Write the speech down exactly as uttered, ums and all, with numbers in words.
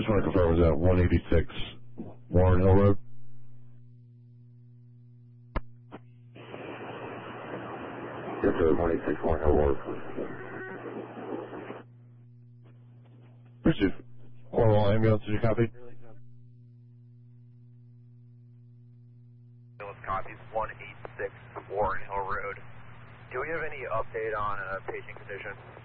Just want to confirm, is that one eighty-six Warren Hill Road? Yes, sir, one eighty-six Warren Hill Road. Pursuit. Cornwall ambulance, did you copy? Ambulance copies one eighty-six Warren Hill Road. Do we have any update on a patient condition?